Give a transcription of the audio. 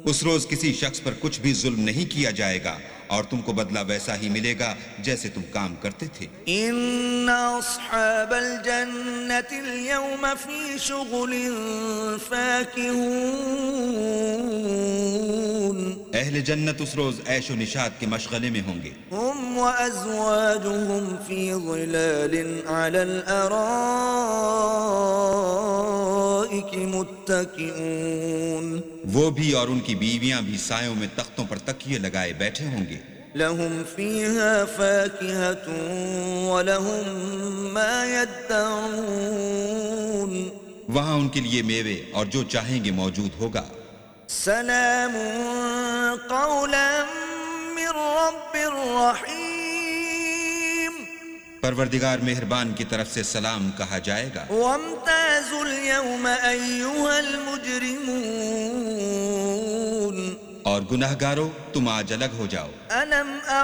اس روز کسی شخص پر کچھ بھی ظلم نہیں کیا جائے گا اور تم کو بدلہ ویسا ہی ملے گا جیسے تم کام کرتے تھے. ان اصحاب الجنة اليوم في شغل فاكهون. اہل جنت اس روز عیش و نشاط کے مشغلے میں ہوں گے. هم وازواجهم في ظلال على الارائك متكئون. وہ بھی اور ان کی بیویاں بھی سایوں میں تختوں پر تکیے لگائے بیٹھے ہوں گے. لهم فيها فاكهة ولهم ما يدعون. وہاں ان کے لیے میوے اور جو چاہیں گے موجود ہوگا. سلام قولا من رب رحیم. پروردگار مہربان کی طرف سے سلام کہا جائے گا. وامتازوا اليوم أيها المجرمون. اور گناہگارو تم آج الگ ہو جاؤ. ألم